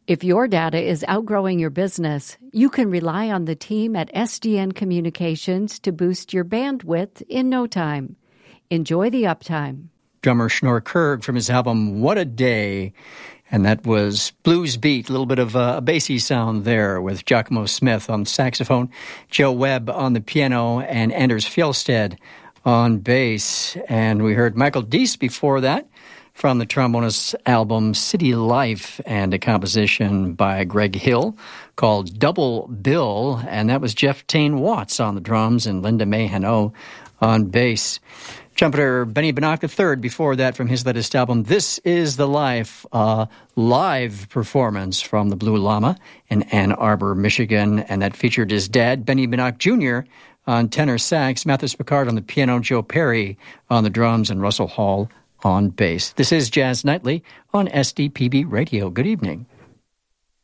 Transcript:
If your data is outgrowing your business, you can rely on the team at SDN Communications to boost your bandwidth in no time. Enjoy the uptime. Drummer Schnorr Kurg from his album What a Day. And that was Blues Beat, a little bit of a bassy sound there with Giacomo Smith on saxophone, Joe Webb on the piano, and Anders Fjellstedt on bass. And we heard Michael Deese before that from the trombonist's album City Life, and a composition by Greg Hill called Double Bill, and that was Jeff Tane Watts on the drums and Linda May Hano on bass. Trumpeter Benny Banach III before that from his latest album This Is the Life, a live performance from the Blue Llama in Ann Arbor, Michigan, and that featured his dad, Benny Banach Jr., on tenor sax, Mathis Picard on the piano, Joe Perry on the drums, and Russell Hall on bass. This is Jazz Nightly on SDPB Radio. Good evening.